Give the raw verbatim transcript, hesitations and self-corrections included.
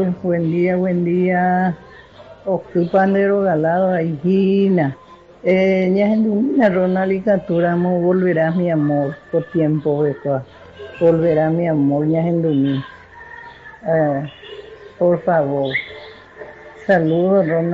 Buen día, buen día. Ocupandero galado, Aigina. Eh, ñahendumina ronalicaturamo, volverás mi amor, por tiempo de cua. Volverá mi amor, ñahendumi. Eh, por favor. Saludos, Ronald.